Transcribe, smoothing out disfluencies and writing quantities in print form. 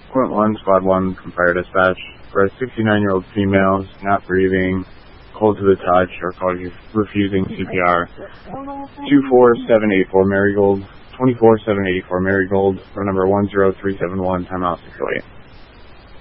Quint 1, Squad 1 from Fire Dispatch. For a 69-year-old female not breathing, cold to the touch, or refusing CPR. 24784 Marigold, 24784 Marigold, for number 10371, timeout 608.